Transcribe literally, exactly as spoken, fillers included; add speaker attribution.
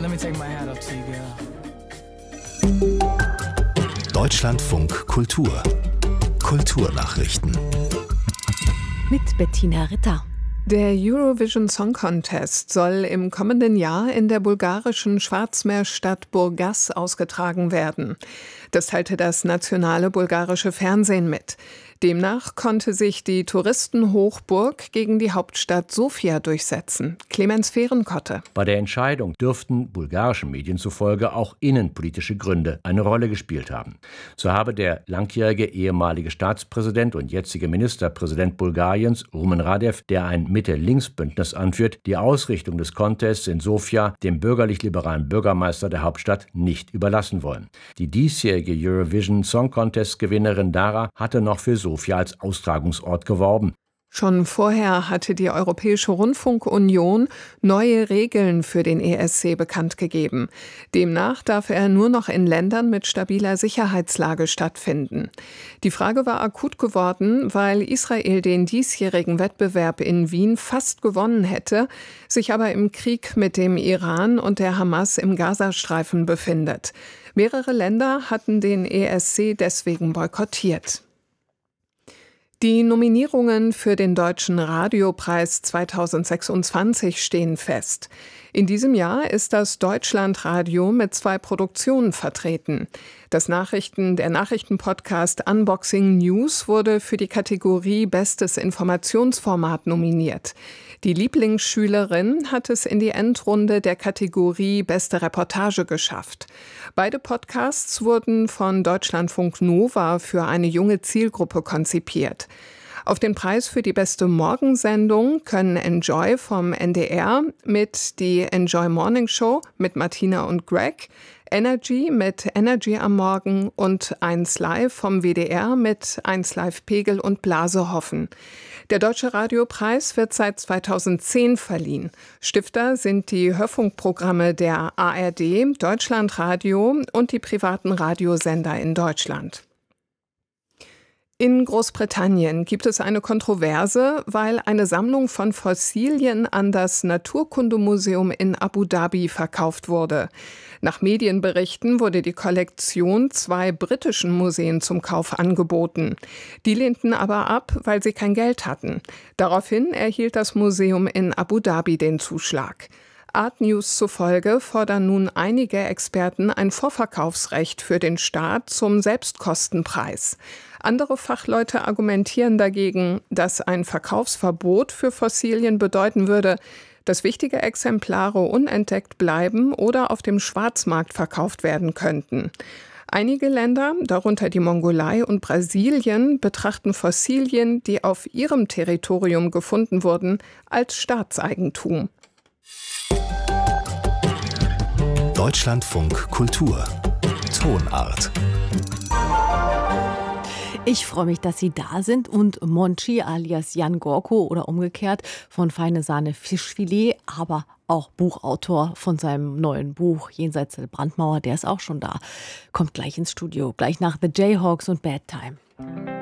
Speaker 1: Let me take my hat off to you, girl.
Speaker 2: Deutschlandfunk Kultur. Kulturnachrichten.
Speaker 3: Mit Bettina Ritter.
Speaker 4: Der Eurovision Song Contest soll im kommenden Jahr in der bulgarischen Schwarzmeerstadt Burgas ausgetragen werden. Das teilte das nationale bulgarische Fernsehen mit. Demnach konnte sich die Touristenhochburg gegen die Hauptstadt Sofia durchsetzen. Clemens Fehrenkotte.
Speaker 5: Bei der Entscheidung dürften bulgarischen Medien zufolge auch innenpolitische Gründe eine Rolle gespielt haben. So habe der langjährige ehemalige Staatspräsident und jetzige Ministerpräsident Bulgariens, Rumen Radev, der ein Mitte-Links-Bündnis anführt, die Ausrichtung des Contests in Sofia dem bürgerlich-liberalen Bürgermeister der Hauptstadt nicht überlassen wollen. Die diesjährige Eurovision Song Contest-Gewinnerin Dara hatte noch für Sofia als Austragungsort geworben.
Speaker 4: Schon vorher hatte die Europäische Rundfunkunion neue Regeln für den E S C bekannt gegeben. Demnach darf er nur noch in Ländern mit stabiler Sicherheitslage stattfinden. Die Frage war akut geworden, weil Israel den diesjährigen Wettbewerb in Wien fast gewonnen hätte, sich aber im Krieg mit dem Iran und der Hamas im Gazastreifen befindet. Mehrere Länder hatten den E S C deswegen boykottiert. Die Nominierungen für den Deutschen Radiopreis zweitausendsechsundzwanzig stehen fest. In diesem Jahr ist das Deutschlandradio mit zwei Produktionen vertreten. Das Nachrichten, der Nachrichtenpodcast Unboxing News wurde für die Kategorie Bestes Informationsformat nominiert. Die Lieblingsschülerin hat es in die Endrunde der Kategorie Beste Reportage geschafft. Beide Podcasts wurden von Deutschlandfunk Nova für eine junge Zielgruppe konzipiert. Auf den Preis für die beste Morgensendung können Enjoy vom N D R mit die Enjoy Morning Show mit Martina und Greg, Energy mit Energy am Morgen und eins Live vom W D R mit eins Live Pegel und Blase hoffen. Der Deutsche Radiopreis wird seit zweitausendzehn verliehen. Stifter sind die Hörfunkprogramme der A R D, Deutschlandradio und die privaten Radiosender in Deutschland. In Großbritannien gibt es eine Kontroverse, weil eine Sammlung von Fossilien an das Naturkundemuseum in Abu Dhabi verkauft wurde. Nach Medienberichten wurde die Kollektion zwei britischen Museen zum Kauf angeboten. Die lehnten aber ab, weil sie kein Geld hatten. Daraufhin erhielt das Museum in Abu Dhabi den Zuschlag. Art News zufolge fordern nun einige Experten ein Vorverkaufsrecht für den Staat zum Selbstkostenpreis. Andere Fachleute argumentieren dagegen, dass ein Verkaufsverbot für Fossilien bedeuten würde, dass wichtige Exemplare unentdeckt bleiben oder auf dem Schwarzmarkt verkauft werden könnten. Einige Länder, darunter die Mongolei und Brasilien, betrachten Fossilien, die auf ihrem Territorium gefunden wurden, als Staatseigentum.
Speaker 2: Deutschlandfunk Kultur. Tonart.
Speaker 3: Ich freue mich, dass Sie da sind und Monchi alias Jan Gorko oder umgekehrt von Feine Sahne Fischfilet, aber auch Buchautor von seinem neuen Buch Jenseits der Brandmauer, der ist auch schon da. Kommt gleich ins Studio, gleich nach The Jayhawks und Bad Time.